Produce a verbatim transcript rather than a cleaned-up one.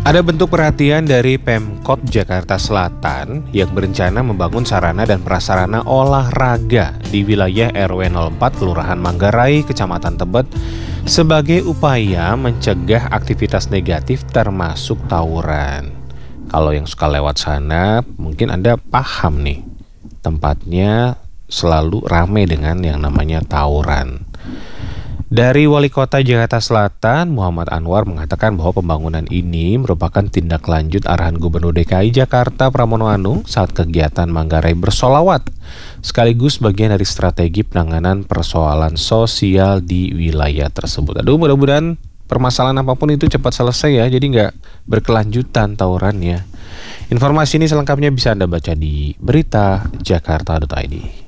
Ada bentuk perhatian dari Pemkot Jakarta Selatan yang berencana membangun sarana dan prasarana olahraga di wilayah R W nol empat Kelurahan Manggarai, Kecamatan Tebet sebagai upaya mencegah aktivitas negatif termasuk tawuran. Kalau yang suka lewat sana mungkin Anda paham nih, tempatnya selalu ramai dengan yang namanya tawuran. Dari Wali Kota Jakarta Selatan, Muhammad Anwar mengatakan bahwa pembangunan ini merupakan tindak lanjut arahan Gubernur D K I Jakarta Pramono Anung saat kegiatan Manggarai bersolawat, sekaligus bagian dari strategi penanganan persoalan sosial di wilayah tersebut. Aduh, mudah-mudahan permasalahan apapun itu cepat selesai ya, jadi nggak berkelanjutan tawurannya. Informasi ini selengkapnya bisa Anda baca di berita jakarta titik i d.